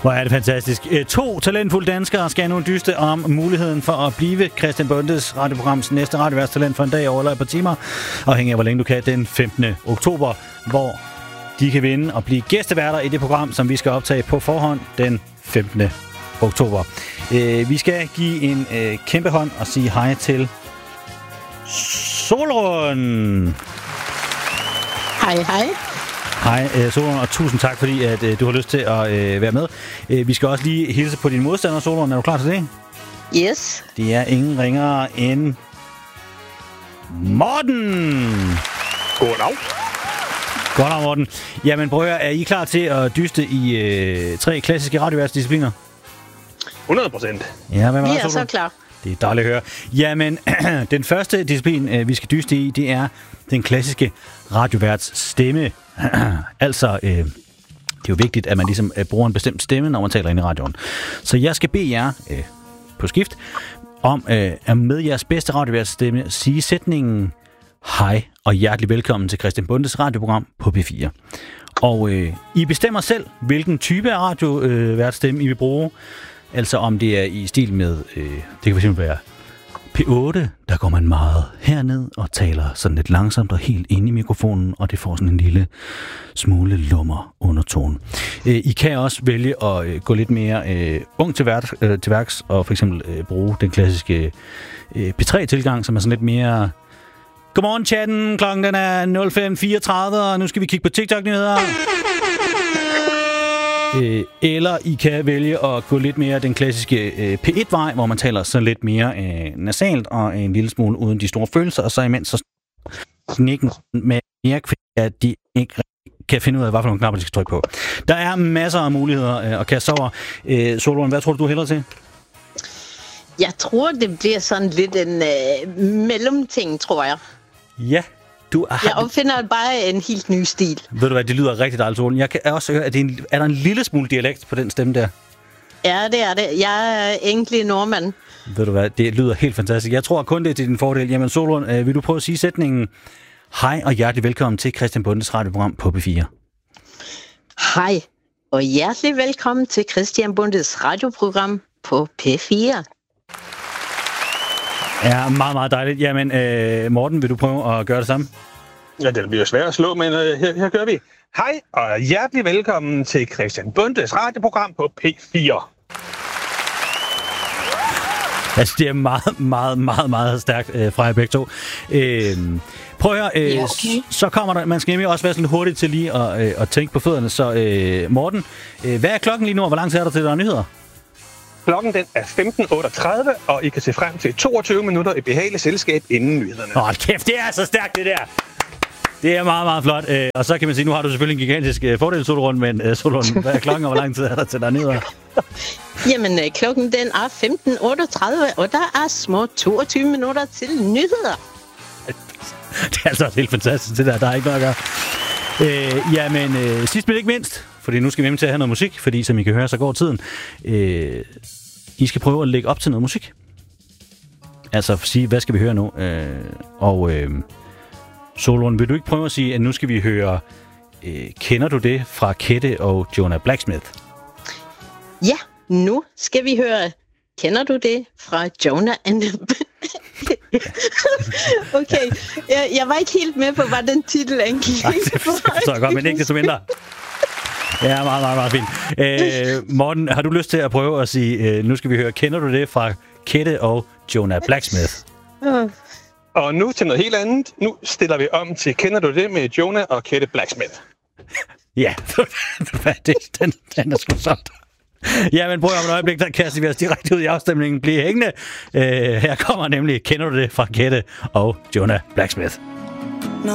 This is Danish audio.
Hvor er det fantastisk. 2 talentfulde danskere skal nu dyste om muligheden for at blive Christian Bondes radioprograms næste radioværtstalent for en dag over et par timer, afhængig af hvor længe du kan, den 15. oktober, hvor de kan vinde og blive gæsteværter i det program, som vi skal optage på forhånd den 15. oktober. Vi skal give en kæmpe hånd og sige hej til Solrun. Hej, hej. Hej, Solrun, og tusind tak, fordi at du har lyst til at være med. Vi skal også lige hilse på dine modstandere, Solrun. Er du klar til det? Yes. Det er ingen ringere end Morten. Goddag. Goddag, Morten. Jamen, prøv at høre, er I klar til at dyste i 3 klassiske radioværtsdiscipliner? 100%. Ja, hvad Vi er så klar. Det er dejligt at høre. Jamen, den første disciplin, vi skal dyste i, det er den klassiske radioværts stemme. Altså, det er jo vigtigt, at man ligesom bruger en bestemt stemme, når man taler ind i radioen. Så jeg skal bede jer på skift om at med jeres bedste radioværts stemme sige sætningen hej og hjertelig velkommen til Christian Bondes radioprogram på P4. Og I bestemmer selv, hvilken type af radioværtsstemme I vil bruge. Altså om det er i stil med, det kan fx være P8, der går man meget herned og taler sådan lidt langsomt og helt ind i mikrofonen, og det får sådan en lille smule lummer undertone. I kan også vælge at gå lidt mere ung til værks og for eksempel bruge den klassiske P3-tilgang, som er sådan lidt mere godmorgen chatten, klokken den er 05.34, og nu skal vi kigge på TikTok-nyheder. Eller I kan vælge at gå lidt mere den klassiske P1-vej, hvor man taler så lidt mere nasalt og en lille smule uden de store følelser, og så imens så snikken med mere, at de ikke kan finde ud af, hvad for nogle knapper de skal trykke på. Der er masser af muligheder at kaste over. Solrun, hvad tror du hælder til? Jeg tror, det bliver sådan lidt en mellemting, tror jeg. Ja. Jeg opfinder bare en helt ny stil. Ved du hvad, det lyder rigtig dejligt, Solrun. Jeg kan også høre, at er der en lille smule dialekt på den stemme der? Ja, det er det. Jeg er egentlig nordmand. Ved du hvad, det lyder helt fantastisk. Jeg tror kun, det er til din fordel. Jamen, Solrun, vil du prøve at sige sætningen hej og hjertelig velkommen til Christian Bondes radioprogram på P4? Hej og hjertelig velkommen til Christian Bondes radioprogram på P4. Ja, meget, meget dejligt. Jamen, Morten, vil du prøve at gøre det samme? Ja, det bliver svært at slå, men her gør vi. Hej og hjertelig velkommen til Christian Bondes radioprogram på P4. Altså, det er meget, meget, meget, meget stærkt fra jer begge to. Prøv at høre, okay. Så kommer der, man skal nemlig også være sådan hurtigt til lige at tænke på fødderne. Så Morten, hvad er klokken lige nu, og hvor lang tid er der til, der er nyheder? Klokken den er 15.38, og I kan se frem til 22 minutter i behageligt selskab inden nyhederne. Åh, kæft, det er så stærkt, det der! Det er meget, meget flot. Og så kan man sige, nu har du selvfølgelig en gigantisk fordel, Solrun, men Solrun, hvad er klokken, og hvor lang tid er der til, der er nyheder? Jamen, klokken den er 15.38, og der er små 22 minutter til nyheder. Det er altså helt fantastisk, det der er ikke noget at gøre. Jamen, sidst men ikke mindst, fordi nu skal vi hjem til at have noget musik, fordi som I kan høre, så går tiden. I skal prøve at lægge op til noget musik. Altså sige, hvad skal vi høre nu? Solrun, vil du ikke prøve at sige, at nu skal vi høre Kender du det fra Kette og Jonah Blacksmith? Ja, nu skal vi høre Kender du det fra Jonah and Okay, jeg var ikke helt med på, hvad den titel angik. Nej, det forstår jeg godt, men ikke det så mindre. Ja, meget, meget, meget fint. Morten, har du lyst til at prøve at sige, nu skal vi høre Kender du det fra Kette og Jonah Blacksmith? Og nu til noget helt andet. Nu stiller vi om til Kender du det med Jonah og Kette Blacksmith. Ja, den er sgu sådan. Ja, men prøv om et øjeblik, der kaster vi os direkte ud i afstemningen. Bliv hængende. Her kommer nemlig Kender du det fra Kette og Jonah Blacksmith.